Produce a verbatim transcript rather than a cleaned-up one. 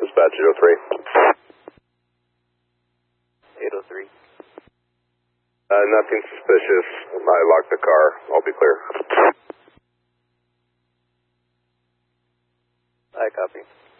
Dispatch eight oh three. eight oh three. Uh, nothing suspicious. I locked the car. I'll be clear. I copy.